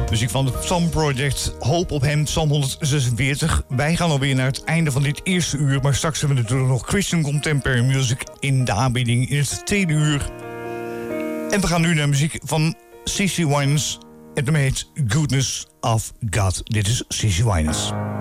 Muziek van het Psalm Project, Hoop op hem, Psalm 146. Wij gaan alweer naar het einde van dit eerste uur, maar straks hebben we natuurlijk nog Christian Contemporary Music in de aanbieding in het tweede uur. En we gaan nu naar muziek van CeCe Winans. Het nummer heet Goodness of God. Dit is CeCe Winans.